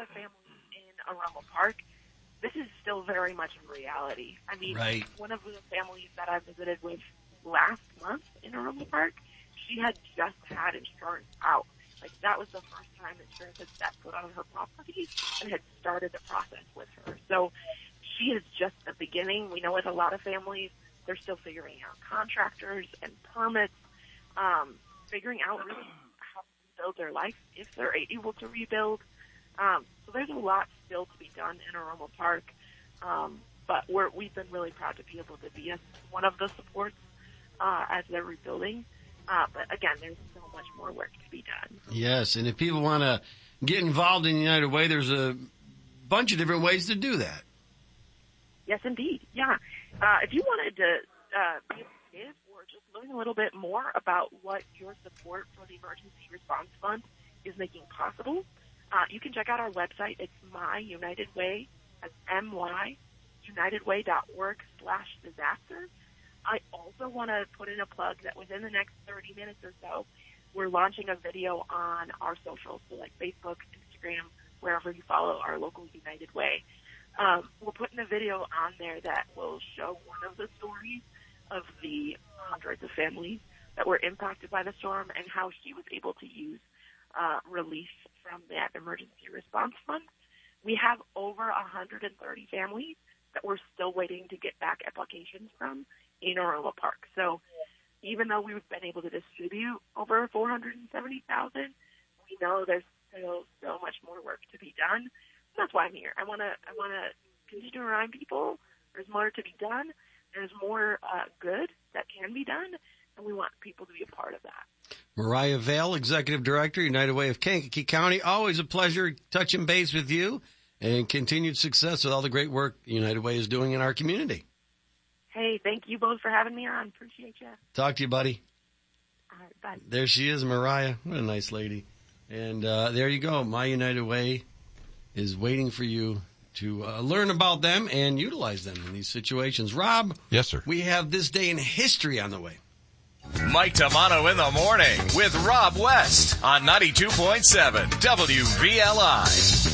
of families in Arundel Park, this is still very much a reality. I mean, right. One of the families that I visited with last month in Arundel Park, she had just had insurance out. Like, that was the first time insurance had set foot on her property and had started the process with her. So she is just the beginning. We know with a lot of families, they're still figuring out contractors and permits, figuring out really how to rebuild their life if they're able to rebuild. So there's a lot still to be done in Arundel Park, but we've been really proud to be able to be one of the supports as they're rebuilding. But again, there's so much more work to be done. Yes, and if people want to get involved in United Way, there's a bunch of different ways to do that. Yes, indeed. Yeah. If you wanted to be able to give or just learn a little bit more about what your support for the Emergency Response Fund is making possible, you can check out our website. It's My United Way. That's MY, unitedway.org/disaster. I also want to put in a plug that within the next 30 minutes or so, we're launching a video on our socials, so like Facebook, Instagram, wherever you follow our local United Way. We're putting a video on there that will show one of the stories of the hundreds of families that were impacted by the storm and how she was able to use relief from that Emergency Response Fund. We have over 130 families that we're still waiting to get back applications from in Arundel Park. So even though we've been able to distribute over 470,000, we know there's still so much more work to be done. That's why I'm here. I want to continue to remind people there's more to be done. There's more good that can be done, and we want people to be a part of that. Mariah Vail, Executive Director, United Way of Kankakee County. Always a pleasure touching base with you, and continued success with all the great work United Way is doing in our community. Hey, thank you both for having me on. Appreciate you. Talk to you, buddy. All right, bye. There she is, Mariah. What a nice lady. And there you go. My United Way is waiting for you to learn about them and utilize them in these situations. Rob? Yes, sir. We have This Day in History on the way. Mike Tamano in the morning with Rob West on 92.7 WVLI.